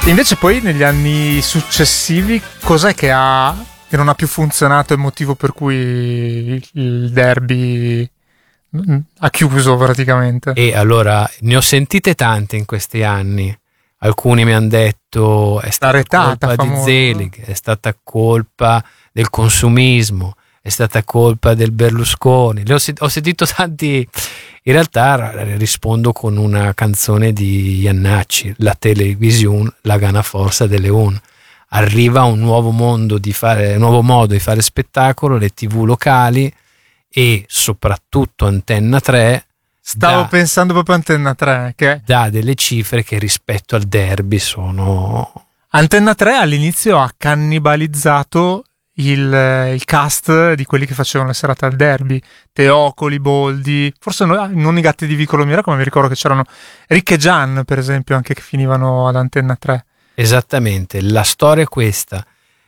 Invece poi negli anni successivi cos'è che non ha più funzionato, il motivo per cui il derby ha chiuso praticamente? E allora ne ho sentite tante in questi anni. Alcuni mi hanno detto è stata colpa di Zelig, è stata colpa del consumismo, è stata colpa del Berlusconi. Ho sentito tanti. In realtà rispondo con una canzone di Iannacci, la televisione, la gana forza delle un. Arriva un nuovo modo di fare spettacolo, le TV locali e soprattutto Antenna 3. Stavo pensando proprio a Antenna 3, che dà delle cifre che rispetto al derby sono. Antenna 3 all'inizio ha cannibalizzato il cast di quelli che facevano le serate al derby, Teocoli, Boldi, forse non i Gatti di Vicolo Miracolo, ma mi ricordo che c'erano Rick e Gian, per esempio, anche che finivano ad Antenna 3. Esattamente, la storia è questa.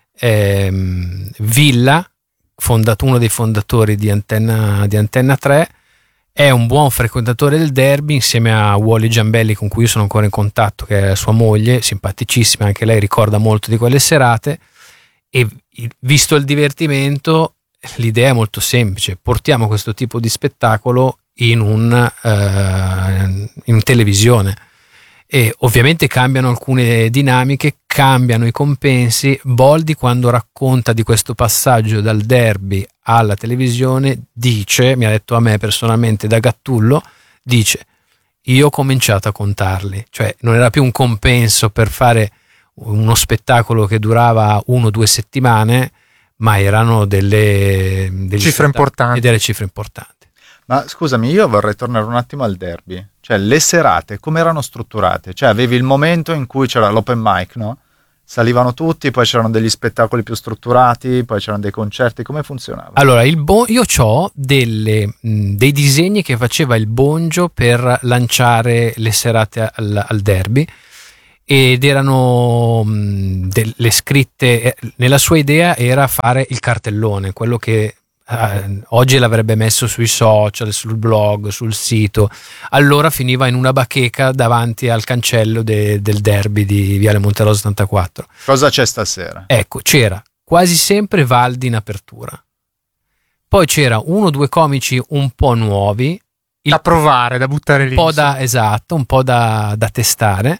Villa, uno dei fondatori di Antenna 3, è un buon frequentatore del derby insieme a Wally Giambelli, con cui io sono ancora in contatto, che è sua moglie, simpaticissima, anche lei ricorda molto di quelle serate. E visto il divertimento, l'idea è molto semplice: portiamo questo tipo di spettacolo in televisione, e ovviamente cambiano alcune dinamiche, cambiano i compensi. Boldi, quando racconta di questo passaggio dal derby alla televisione, mi ha detto a me personalmente da Gattullo, dice: io ho cominciato a contarli, cioè non era più un compenso per fare uno spettacolo che durava 1 o 2 settimane, ma erano delle cifre importanti. Delle cifre importanti. Ma scusami, io vorrei tornare un attimo al derby. Cioè, le serate come erano strutturate? Cioè, avevi il momento in cui c'era l'open mic, no? Salivano tutti, poi c'erano degli spettacoli più strutturati, poi c'erano dei concerti, come funzionava? Allora, io ho dei disegni che faceva il Bongio per lanciare le serate al derby, ed erano delle scritte. Nella sua idea era fare il cartellone, quello che oggi l'avrebbe messo sui social, sul blog, sul sito. Allora finiva in una bacheca davanti al cancello del derby di Viale Monterosa 74. Cosa c'è stasera? Ecco, c'era quasi sempre Valdi in apertura, poi c'era 1 o 2 comici un po' nuovi da provare, da buttare lì, un po' da testare.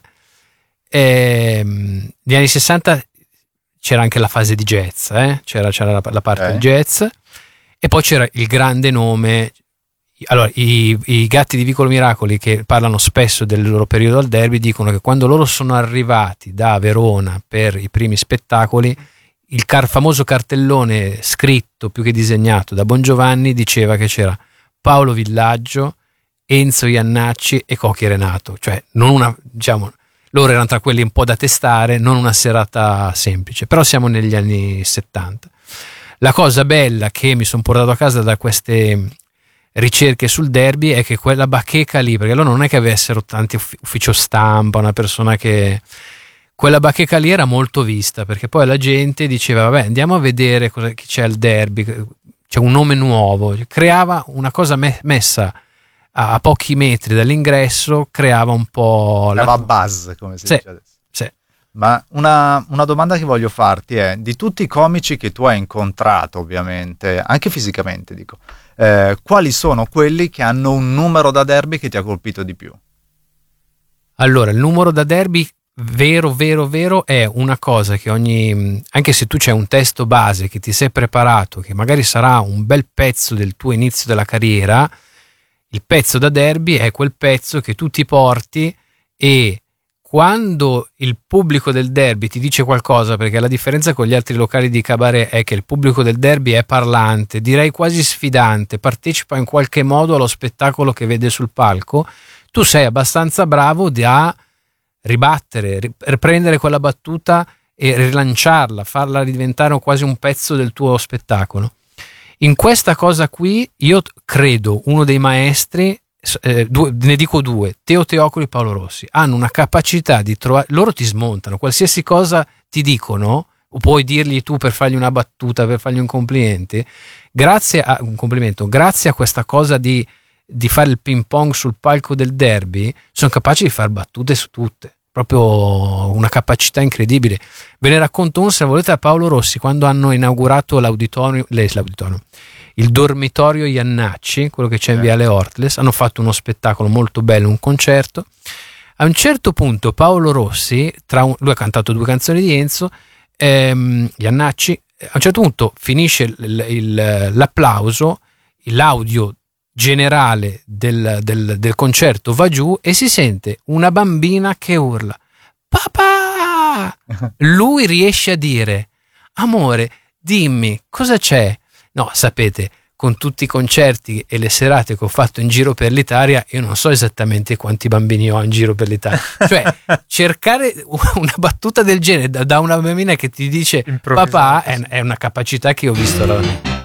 Negli anni 60 c'era anche la fase di jazz, c'era la parte di jazz, e poi c'era il grande nome. Allora, i Gatti di Vicolo Miracoli, che parlano spesso del loro periodo al derby, dicono che quando loro sono arrivati da Verona per i primi spettacoli, il famoso cartellone scritto più che disegnato da Bongiovanni diceva che c'era Paolo Villaggio, Enzo Iannacci e Cocchi Renato, cioè non una, diciamo, loro erano tra quelli un po' da testare, non una serata semplice. Però siamo negli anni 70. La cosa bella che mi sono portato a casa da queste ricerche sul derby è che quella bacheca lì, perché loro non è che avessero tanti ufficio stampa, una persona che... Quella bacheca lì era molto vista, perché poi la gente diceva: vabbè, andiamo a vedere chi c'è al derby, c'è un nome nuovo. Creava una cosa messa a pochi metri dall'ingresso, creava un po' la buzz, come si dice adesso. Sì. Ma una domanda che voglio farti è: di tutti i comici che tu hai incontrato, ovviamente, anche fisicamente dico, quali sono quelli che hanno un numero da derby che ti ha colpito di più? Allora, il numero da derby vero è una cosa che anche se tu c'è un testo base che ti sei preparato, che magari sarà un bel pezzo del tuo inizio della carriera, il pezzo da derby è quel pezzo che tu ti porti, e quando il pubblico del derby ti dice qualcosa, perché la differenza con gli altri locali di cabaret è che il pubblico del derby è parlante, direi quasi sfidante, partecipa in qualche modo allo spettacolo che vede sul palco, tu sei abbastanza bravo da ribattere, riprendere quella battuta e rilanciarla, farla diventare quasi un pezzo del tuo spettacolo. In questa cosa qui io credo uno dei maestri, ne dico 2, Teo Teocoli e Paolo Rossi, hanno una capacità di trovare, loro ti smontano, qualsiasi cosa ti dicono, o puoi dirgli tu per fargli una battuta, per fargli un complimento, grazie a questa cosa di fare il ping pong sul palco del derby, sono capaci di fare battute su tutte. proprio una capacità incredibile. Ve ne racconto uno, se volete, a Paolo Rossi, quando hanno inaugurato il dormitorio Iannacci, quello che c'è in Viale Ortles. Hanno fatto uno spettacolo molto bello, un concerto. A un certo punto Paolo Rossi, lui ha cantato 2 canzoni di Enzo, Iannacci, a un certo punto finisce l'applauso, l'audio generale del concerto va giù e si sente una bambina che urla papà. Lui riesce a dire: amore, dimmi cosa c'è. No, sapete, con tutti i concerti e le serate che ho fatto in giro per l'Italia, io non so esattamente quanti bambini ho in giro per l'Italia. Cioè, cercare una battuta del genere da una bambina che ti dice papà è una capacità che ho visto allora.